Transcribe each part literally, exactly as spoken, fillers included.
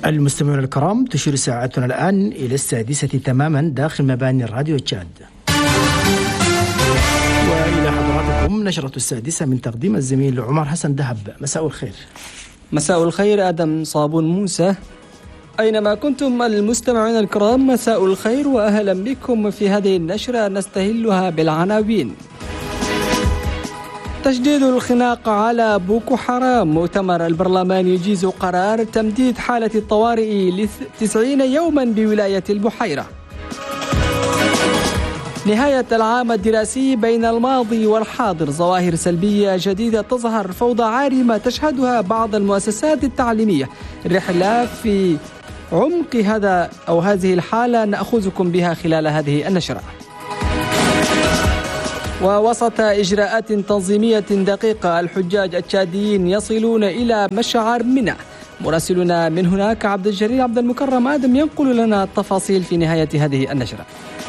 المستمعون الكرام، تشير ساعتنا الآن إلى السادسة تماما داخل مباني راديو تشاد. وإلى حضراتكم نشرة السادسة من تقديم الزميل عمر حسن دهب. مساء الخير. مساء الخير آدم صابون موسى. أينما كنتم المستمعون الكرام، مساء الخير وأهلا بكم في هذه النشرة نستهلها بالعناوين. تجديد الخناق على بوكو حرام. مؤتمر البرلمان يجيز قرار تمديد حالة الطوارئ لتسعين يوما بولاية البحيرة. نهاية العام الدراسي بين الماضي والحاضر، ظواهر سلبية جديدة تظهر، فوضى عارمة تشهدها بعض المؤسسات التعليمية. الرحلة في عمق هذا أو هذه الحالة نأخذكم بها خلال هذه النشرة. ووسط إجراءات تنظيمية دقيقة، الحجاج التشاديين يصلون إلى مشعر منى. مراسلنا من هناك عبد الجليل عبد المكرم آدم ينقل لنا التفاصيل في نهاية هذه النشرة.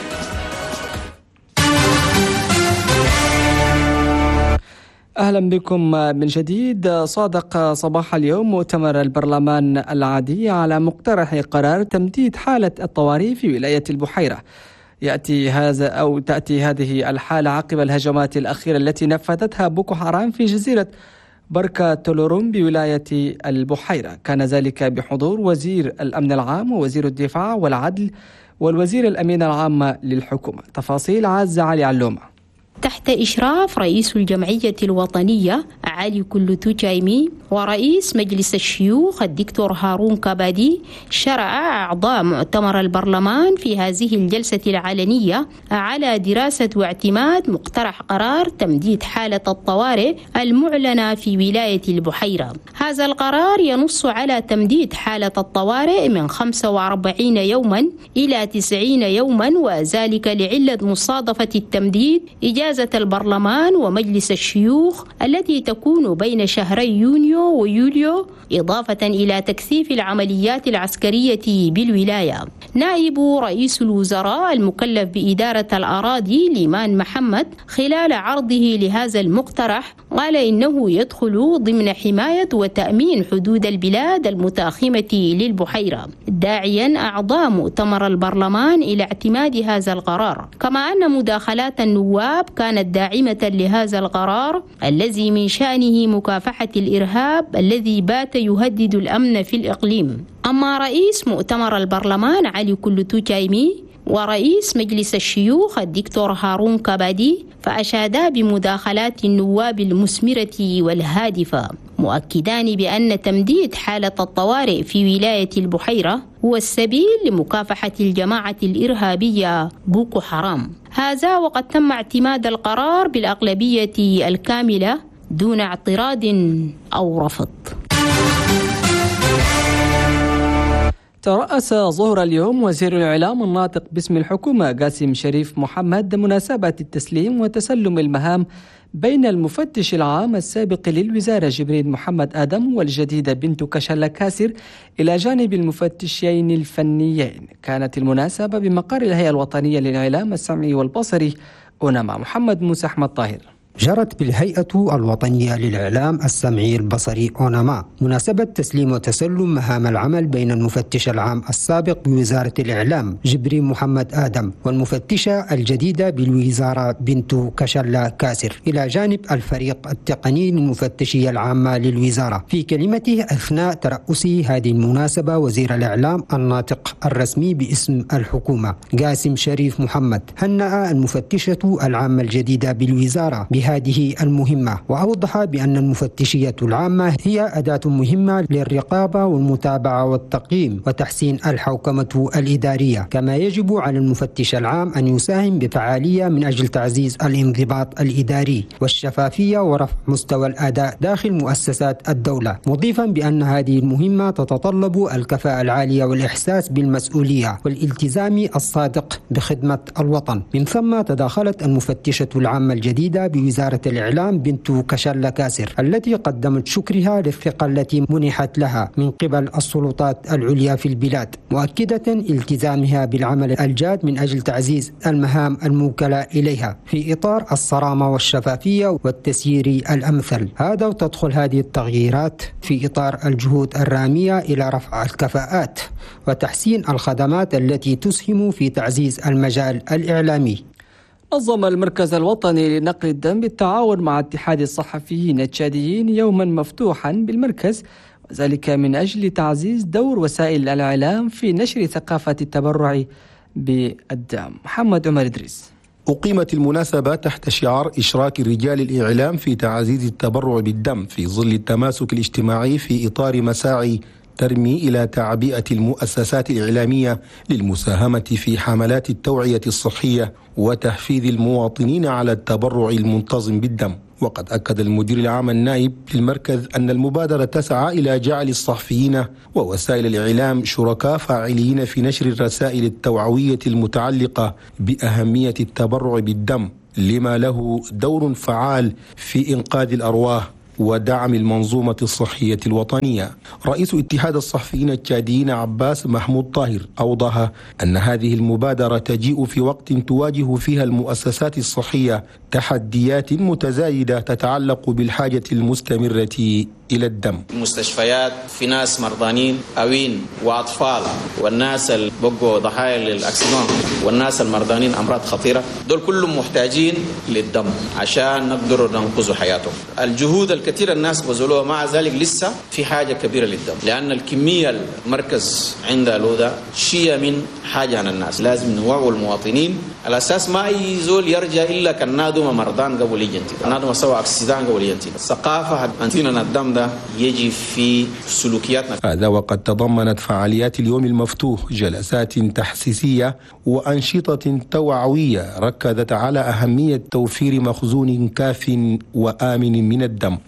أهلا بكم من جديد. صادق صباح اليوم مؤتمر البرلمان العادي على مقترح قرار تمديد حالة الطوارئ في ولاية البحيرة. يأتي هذا أو تأتي هذه الحالة عقب الهجمات الأخيرة التي نفذتها بوكو حرام في جزيرة بركة تولوروم بولاية البحيرة. كان ذلك بحضور وزير الأمن العام ووزير الدفاع والعدل والوزير الأمين العام للحكومة. تفاصيل عزة علي علومة. تحت إشراف رئيس الجمعية الوطنية علي كلوتو جايمي ورئيس مجلس الشيوخ الدكتور هارون كابادي، شرع أعضاء مؤتمر البرلمان في هذه الجلسة العلنية على دراسة واعتماد مقترح قرار تمديد حالة الطوارئ المعلنة في ولاية البحيرة. هذا القرار ينص على تمديد حالة الطوارئ من خمسة وأربعين يوما إلى تسعين يوما، وذلك لعلة مصادفة التمديد إجازة البرلمان ومجلس الشيوخ التي تكون بين شهري يونيو ويوليو، إضافة إلى تكثيف العمليات العسكرية بالولاية. نائب رئيس الوزراء المكلف بإدارة الأراضي ليمان محمد خلال عرضه لهذا المقترح قال إنه يدخل ضمن حماية وتأمين حدود البلاد المتاخمة للبحيرة، داعيا أعضاء مؤتمر البرلمان إلى اعتماد هذا القرار، كما أن مداخلات النواب كانت داعمة لهذا القرار الذي من شأنه مكافحة الإرهاب الذي بات يهدد الأمن في الإقليم. أما رئيس مؤتمر البرلمان علي كلوتو جايمي ورئيس مجلس الشيوخ الدكتور هارون كابادي فأشادا بمداخلات النواب المثمرة والهادفة، مؤكدان بأن تمديد حالة الطوارئ في ولاية البحيرة هو السبيل لمكافحة الجماعة الإرهابية بوكو حرام. هذا وقد تم اعتماد القرار بالأغلبية الكاملة دون اعتراض أو رفض. ترأس ظهر اليوم وزير الإعلام الناطق باسم الحكومة قاسم شريف محمد مناسبة التسليم وتسلم المهام بين المفتش العام السابق للوزارة جبريل محمد آدم والجديدة بنت كشلا كاسر إلى جانب المفتشين الفنيين. كانت المناسبة بمقر الهيئة الوطنية للإعلام السمعي والبصري أونما. محمد موسى أحمد طاهر. جرت بالهيئة الوطنية للإعلام السمعي البصري أونما مناسبة تسليم وتسلم مهام العمل بين المفتش العام السابق بوزارة الإعلام جبريل محمد آدم والمفتشة الجديدة بالوزارة بنت كشلا كاسر إلى جانب الفريق التقني للمفتشية العامة للوزارة. في كلمته أثناء ترأس هذه المناسبة، وزير الإعلام الناطق الرسمي باسم الحكومة قاسم شريف محمد هنأ المفتشة العامة الجديدة بالوزارة هذه المهمة، وأوضح بأن المفتشية العامة هي أداة مهمة للرقابة والمتابعة والتقييم وتحسين الحوكمة الإدارية، كما يجب على المفتش العام أن يساهم بفعالية من أجل تعزيز الانضباط الإداري والشفافية ورفع مستوى الأداء داخل مؤسسات الدولة، مضيفا بأن هذه المهمة تتطلب الكفاءة العالية والإحساس بالمسؤولية والالتزام الصادق بخدمة الوطن. من ثم تداخلت المفتشة العامة الجديدة بوزارة وزارة الإعلام بنت كشلة كاسر، التي قدمت شكرها للثقة التي منحت لها من قبل السلطات العليا في البلاد، مؤكدة التزامها بالعمل الجاد من أجل تعزيز المهام الموكلة إليها في إطار الصرامة والشفافية والتسيير الأمثل. هذا وتدخل هذه التغييرات في إطار الجهود الرامية إلى رفع الكفاءات وتحسين الخدمات التي تسهم في تعزيز المجال الإعلامي. نظم المركز الوطني لنقل الدم بالتعاون مع اتحاد الصحفيين التشاديين يوما مفتوحا بالمركز، وذلك من أجل تعزيز دور وسائل الإعلام في نشر ثقافة التبرع بالدم. محمد عمر إدريس. أقيمت المناسبة تحت شعار إشراك رجال الإعلام في تعزيز التبرع بالدم في ظل التماسك الاجتماعي في إطار مساعي ترمي إلى تعبئة المؤسسات الإعلامية للمساهمة في حملات التوعية الصحية وتحفيز المواطنين على التبرع المنتظم بالدم. وقد أكد المدير العام النائب للمركز أن المبادرة تسعى إلى جعل الصحفيين ووسائل الإعلام شركاء فاعلين في نشر الرسائل التوعوية المتعلقة بأهمية التبرع بالدم، لما له دور فعال في إنقاذ الأرواح ودعم المنظومة الصحية الوطنية. رئيس اتحاد الصحفيين التشاديين عباس محمود طاهر أوضح أن هذه المبادرة تجيء في وقت تواجه فيها المؤسسات الصحية تحديات متزايدة تتعلق بالحاجة المستمرة إلى الدم. المستشفيات في ناس مرضانين أوين وأطفال، والناس اللي بقوا ضحايا للأكسدون، والناس المرضانين أمراض خطيرة، دول كلهم محتاجين للدم عشان نقدر ننقذ حياتهم. الجهود الكثيرة الناس بذلوها، مع ذلك لسه في حاجة كبيرة للدم، لأن الكمية المركز عنده له شيء من حاجة عن الناس. لازم نوعوا المواطنين على أساس ما أي زول يرجع إلا كان نادم مرضان قبل يجنتي، نادم سوى أكسدان قبل يجنتي. الثقافة أنتينا الدم ده يجي في سلوكياتنا. هذا وقد تضمنت فعاليات اليوم المفتوح جلسات تحسيسية وأنشطة توعوية ركزت على أهمية توفير مخزون كاف وآمن من الدم.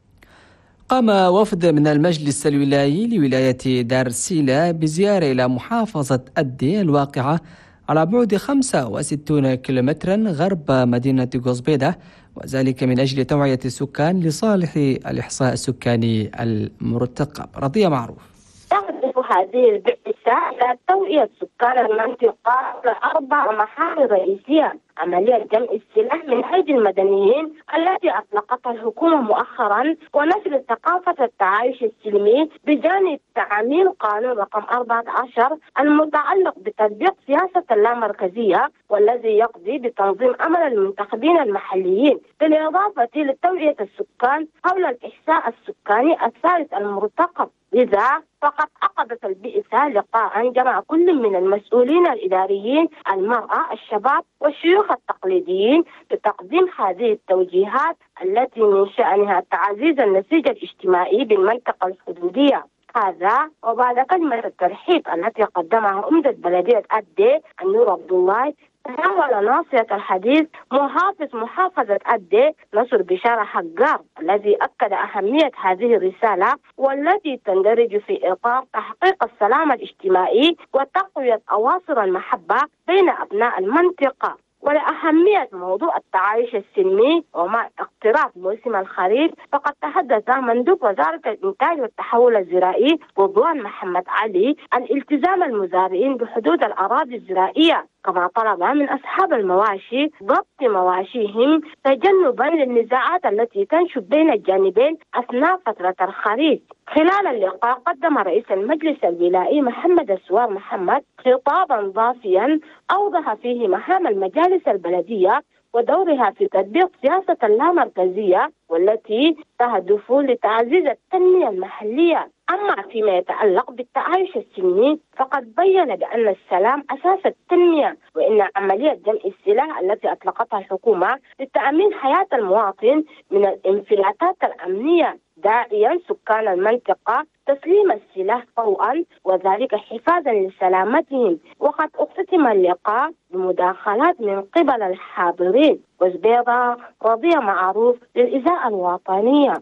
قام وفد من المجلس الولايي لولاية دارسيلا بزيارة إلى محافظة أدي الواقعة على بعد خمسة وستين كيلومترا غرب مدينة غوزبيدة، وذلك من أجل توعية السكان لصالح الإحصاء السكاني المرتقب. رضية معروف. تهدف هذه البعثة إلى توعية سكان المنطقة لأربع محاور رئيسية: عملية جمع السلاح من أيدي المدنيين التي أطلقتها الحكومة مؤخرا، ونشر ثقافة التعايش السلمي بجانب تعميم قانون رقم أربعة عشر المتعلق بتطبيق سياسة اللامركزية والذي يقضي بتنظيم عمل المنتخبين المحليين، بالإضافة لتوعية السكان حول الإحصاء السكاني الثالث المرتقب. لذا فقد عقدت البعثة لقاء جمع كل من المسؤولين الإداريين، المرأة، الشباب والشيوخ التقليديين بتقديم هذه التوجيهات التي من شأنها تعزيز النسيج الاجتماعي بالمنطقة الحدودية. هذا وبعد كلمة الترحيب التي قدمها أمدة بلدية أدي النور عبد الله، تناول ناصية الحديث محافظ محافظة أدي نصر بشارة حقار، الذي أكد أهمية هذه الرسالة والتي تندرج في إطار تحقيق السلام الاجتماعي وتقوية أواصر المحبة بين أبناء المنطقة. ولأهمية موضوع التعايش السلمي ومع اقتراب موسم الخريف، فقد تحدث مندوب وزارة الإنتاج والتحول الزراعي رضوان محمد علي عن التزام المزارعين بحدود الأراضي الزراعية، كما طلب من أصحاب المواشي ضبط مواشيهم تجنبا للنزاعات التي تنشب بين الجانبين أثناء فترة الخريف. خلال اللقاء قدم رئيس المجلس الولائي محمد السوار محمد خطابا ضافيا أوضح فيه مهام المجالس البلدية ودورها في تطبيق سياسة اللامركزية والتي تهدف لتعزيز التنمية المحلية. أما فيما يتعلق بالتعايش السلمي فقد بين بأن السلام أساس التنمية، وإن عملية جمع السلاح التي أطلقتها الحكومة لتأمين حياة المواطن من الانفلاتات الأمنية، داعيا سكان المنطقة تسليم السلاح فورا وذلك حفاظا لسلامتهم. وقد اختتم اللقاء بمداخلات من قبل الحاضرين. وزبيضة رضية معروف للإذاعة الوطنية.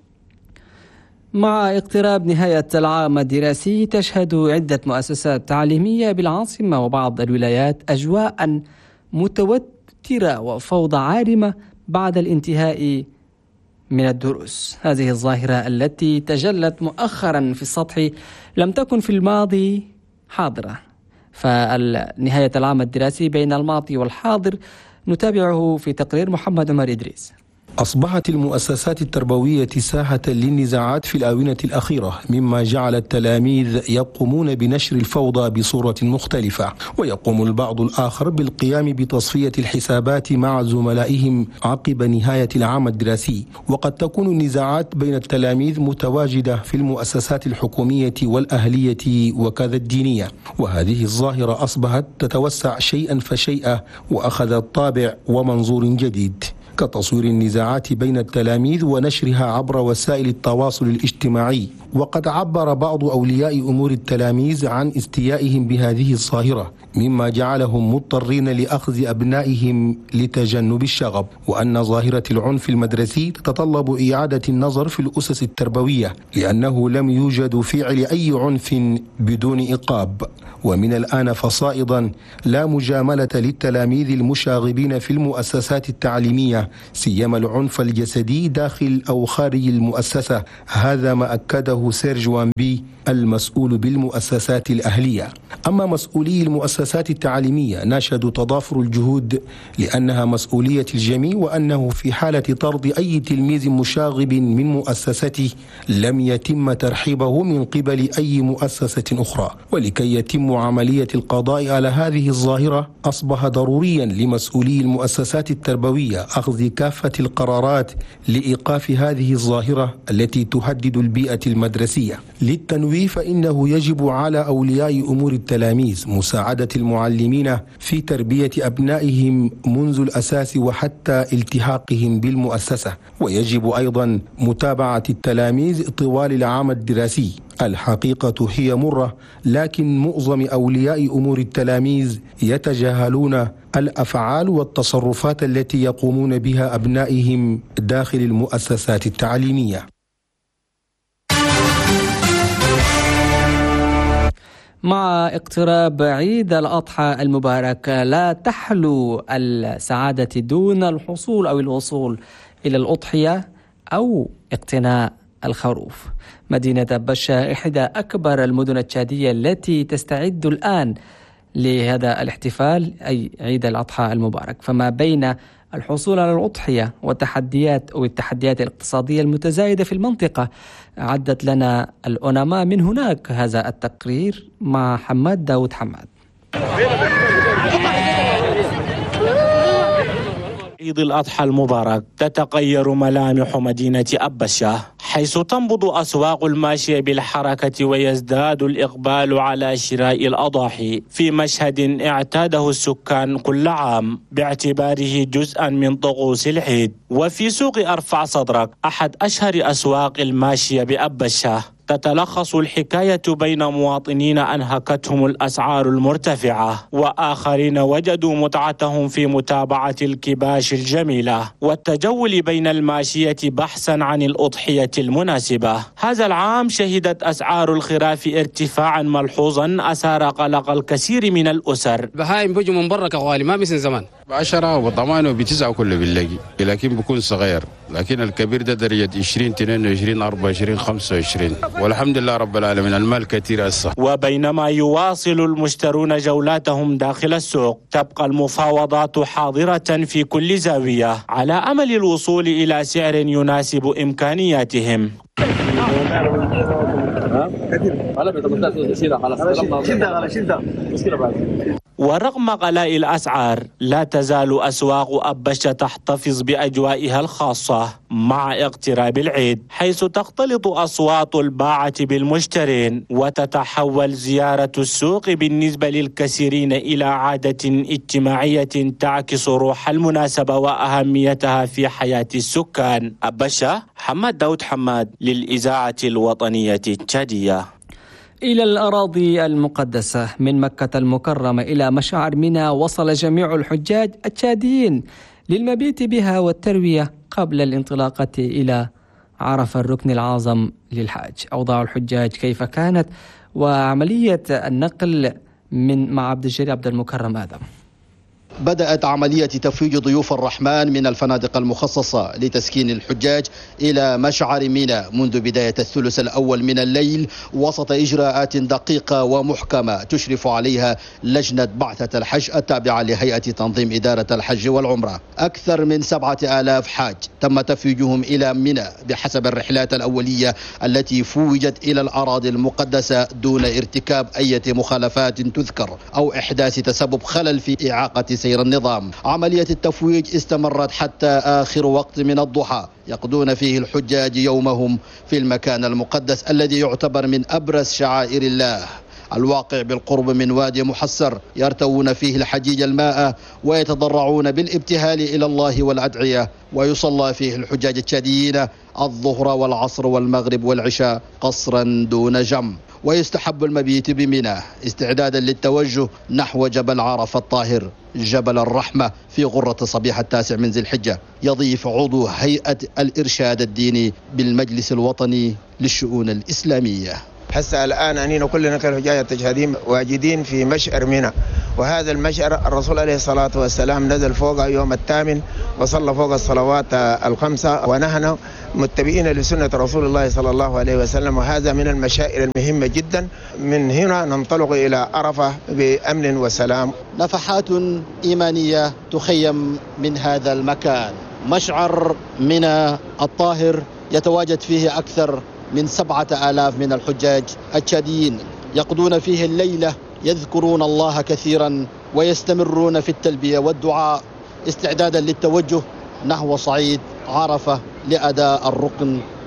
مع اقتراب نهاية العام الدراسي تشهد عدة مؤسسات تعليمية بالعاصمة وبعض الولايات أجواء متوترة وفوضى عارمة بعد الانتهاء من الدروس. هذه الظاهرة التي تجلت مؤخرا في السطح لم تكن في الماضي حاضرة، فنهاية العام الدراسي بين الماضي والحاضر نتابعه في تقرير محمد عمر إدريس. أصبحت المؤسسات التربوية ساحة للنزاعات في الآونة الأخيرة، مما جعل التلاميذ يقومون بنشر الفوضى بصورة مختلفة، ويقوم البعض الآخر بالقيام بتصفية الحسابات مع زملائهم عقب نهاية العام الدراسي. وقد تكون النزاعات بين التلاميذ متواجدة في المؤسسات الحكومية والأهلية وكذا الدينية، وهذه الظاهرة أصبحت تتوسع شيئا فشيئا وأخذت طابع ومنظور جديد، كتصوير النزاعات بين التلاميذ ونشرها عبر وسائل التواصل الاجتماعي. وقد عبر بعض أولياء أمور التلاميذ عن استيائهم بهذه الظاهرة، مما جعلهم مضطرين لأخذ أبنائهم لتجنب الشغب، وأن ظاهرة العنف المدرسي تتطلب إعادة النظر في الأسس التربوية، لأنه لم يوجد فعل أي عنف بدون عقاب. ومن الآن فصائدا لا مجاملة للتلاميذ المشاغبين في المؤسسات التعليمية، سيما العنف الجسدي داخل أو خارج المؤسسة. هذا ما أكده سيرج وامبي المسؤول بالمؤسسات الأهلية. أما مسؤولي المؤسسات التعليمية ناشدوا تضافر الجهود لأنها مسؤولية الجميع، وأنه في حالة طرد أي تلميذ مشاغب من مؤسسته لم يتم ترحيبه من قبل أي مؤسسة أخرى. ولكي يتم عملية القضاء على هذه الظاهرة أصبح ضروريا لمسؤولي المؤسسات التربوية أخذ كافة القرارات لإيقاف هذه الظاهرة التي تهدد البيئة المدرسية. للتنويه فإنه يجب على أولياء أمور التلاميذ مساعدة المعلمين في تربية أبنائهم منذ الأساس وحتى التحاقهم بالمؤسسة، ويجب أيضا متابعة التلاميذ طوال العام الدراسي. الحقيقة هي مرة، لكن معظم أولياء أمور التلاميذ يتجاهلون الأفعال والتصرفات التي يقومون بها أبنائهم داخل المؤسسات التعليمية. مع اقتراب عيد الأضحى المبارك لا تحلو السعادة دون الحصول أو الوصول إلى الأضحية أو اقتناء الخروف. مدينة أبشة إحدى أكبر المدن التشادية التي تستعد الآن لهذا الاحتفال أي عيد الأضحى المبارك، فما بين الحصول على الأضحية والتحديات أو التحديات الاقتصادية المتزايدة في المنطقة عدت لنا الأوناما من هناك هذا التقرير مع حماد داود حماد. عيد الأضحى المبارك تتغير ملامح مدينة أبشة، حيث تنبض أسواق الماشية بالحركة ويزداد الإقبال على شراء الأضاحي في مشهد اعتاده السكان كل عام باعتباره جزءا من طقوس العيد. وفي سوق أرفع صدرك أحد أشهر أسواق الماشية بأبشة تتلخص الحكاية بين مواطنين أنهكتهم الأسعار المرتفعة وآخرين وجدوا متعتهم في متابعة الكباش الجميلة والتجول بين الماشية بحثا عن الأضحية المناسبة. هذا العام شهدت أسعار الخراف ارتفاعا ملحوظا أثار قلق الكثير من الأسر. بهايم بيجوا من برا كغالي ما بيسن زمان بعشرة وبطمانه بتسعة كله باللاقي، لكن بيكون صغير، لكن الكبير ده درجة عشرين اثنين وعشرين أربعة وعشرين خمسة وعشرين، والحمد لله رب العالمين المال كثير هسه. وبينما يواصل المشترون جولاتهم داخل السوق تبقى المفاوضات حاضرة في كل زاوية على أمل الوصول إلى سعر يناسب إمكانياتهم. ورغم غلاء الأسعار لا تزال أسواق أبشة تحتفظ بأجوائها الخاصة مع اقتراب العيد، حيث تختلط أصوات الباعة بالمشترين وتتحول زيارة السوق بالنسبة للكثيرين إلى عادة اجتماعية تعكس روح المناسبة وأهميتها في حياة السكان. أبشة، حماد داود حماد للإذاعة الوطنية التشادية. إلى الأراضي المقدسة من مكة المكرمة إلى مشاعر منى وصل جميع الحجاج التشاديين للمبيت بها والتروية قبل الانطلاقة إلى عرفة الركن الأعظم للحاج. أوضاع الحجاج كيف كانت وعملية النقل من مع عبد الجليل عبد المكرم آدم. بدأت عملية تفويج ضيوف الرحمن من الفنادق المخصصة لتسكين الحجاج إلى مشعر منى منذ بداية الثلث الأول من الليل، وسط إجراءات دقيقة ومحكمة تشرف عليها لجنة بعثة الحج التابعة لهيئة تنظيم إدارة الحج والعمرة. أكثر من سبعة آلاف حاج تم تفويجهم إلى منى بحسب الرحلات الأولية التي فوجت إلى الأراضي المقدسة دون ارتكاب أي مخالفات تذكر أو إحداث تسبب خلل في إعاقة سير النظام. عملية التفويج استمرت حتى آخر وقت من الضحى، يقضون فيه الحجاج يومهم في المكان المقدس الذي يعتبر من أبرز شعائر الله الواقع بالقرب من وادي محسر، يرتوون فيه الحجيج الماء ويتضرعون بالابتهال إلى الله والأدعية، ويصلى فيه الحجاج التشاديين الظهر والعصر والمغرب والعشاء قصرا دون جم. ويستحب المبيت بمنى استعدادا للتوجه نحو جبل عرفة الطاهر جبل الرحمة في غرة صبيحة التاسع من ذي الحجة. يضيف عضو هيئة الإرشاد الديني بالمجلس الوطني للشؤون الإسلامية. هسه الآن أنينا كلنا كالحجاج التشهدين واجدين في مشعر منى، وهذا المشعر الرسول عليه الصلاة والسلام نزل فوق يوم الثامن وصلى فوق الصلوات الخمسة، ونحن متبعين لسنة رسول الله صلى الله عليه وسلم، وهذا من المشاعر المهمة جدا. من هنا ننطلق إلى عرفة بأمن وسلام. نفحات إيمانية تخيم من هذا المكان، مشعر منى الطاهر يتواجد فيه أكثر من سبعة آلاف من الحجاج التشاديين، يقضون فيه الليلة يذكرون الله كثيرا ويستمرون في التلبية والدعاء استعدادا للتوجه نحو صعيد عرفة لأداء الركن